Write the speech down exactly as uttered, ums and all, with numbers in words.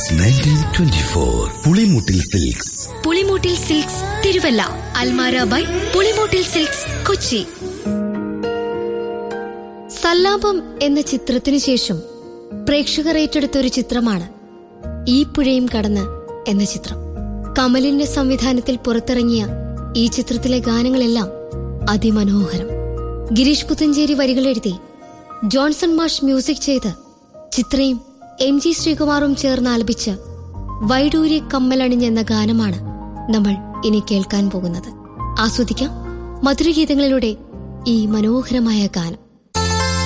Since nineteen twenty four. Pulimoottil silks. Pulimoottil silks Thiruvalla. Almara by Pulimoottil silks Kochi. Sallapam എന്ന ചിത്രത്തിനു ശേഷം പ്രേക്ഷകർ ഏറ്റെടുത്ത ഒരു ചിത്രമാണ് ഈ പുഴയും കടന്ന് എന്ന ചിത്രം. കമലിന്റെ സംവിധാനത്തിൽ പുറത്തിറങ്ങിയ ഈ ചിത്രത്തിലെ ഗാനങ്ങളെല്ലാം അതിമനോഹരം. ഗിരീഷ് പുത്തഞ്ചേരി വരികളെഴുതി ജോൺസൺ മാഷ് മ്യൂസിക് ചെയ്ത് ചിത്രയും എം ജി ശ്രീകുമാറും ചേർന്ന് ആലപിച്ച് വൈഡൂര്യ കമ്മലണിഞ്ഞെന്ന ഗാനമാണ് നമ്മൾ ഇനി കേൾക്കാൻ പോകുന്നത്. ആസ്വദിക്കാം മധുരഗീതങ്ങളിലൂടെ ഈ മനോഹരമായ ഗാനം.